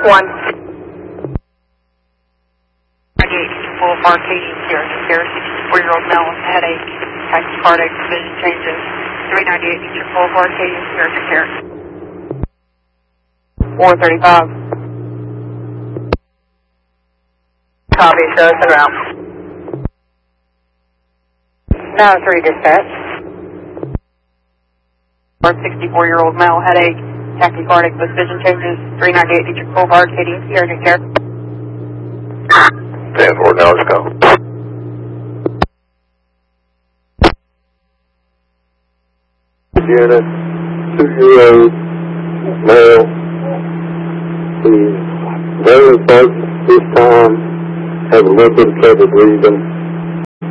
1. 98 Boulevard, Katie, Sierra, 64-year-old male with headache, tachycardic, vision changes. 398 Boulevard, Katie, Sierra, 435. Copy, show us en route. 3 dispatch. 64-year-old male, headache, tachycardic, with vision changes. 398 Boulevard, Katie, Sierra, 10-4, now let's go. Unit, 2-year-old male. He's very focused this time, has a little bit of trouble breathing.